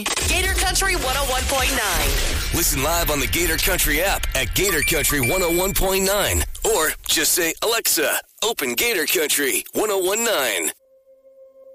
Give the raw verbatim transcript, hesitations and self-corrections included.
Gator Country one oh one point nine. Listen live on the Gator Country app at Gator Country one oh one point nine. Or just say, Alexa, open Gator Country one oh one point nine.